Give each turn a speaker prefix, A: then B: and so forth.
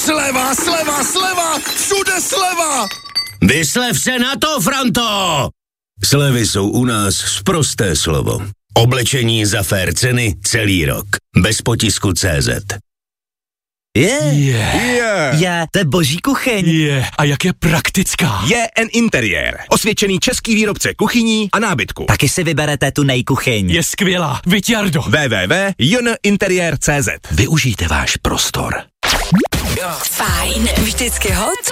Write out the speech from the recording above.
A: Sleva, sleva, sleva, všude sleva!
B: Vyslev se na to, Franto! Slevy jsou u nás sprosté slovo. Oblečení za fér ceny celý rok. Bez potisku CZ.
C: To je boží kuchyň.
D: A jak je praktická.
E: Interiér. Osvědčený český výrobce kuchyní a nábytku.
C: Taky si vyberete tu nejkuchyň.
D: Je skvělá. Vyťardo.
E: www.jninteriér.cz.
B: Využijte váš prostor.
F: Fajn, vždycky hot.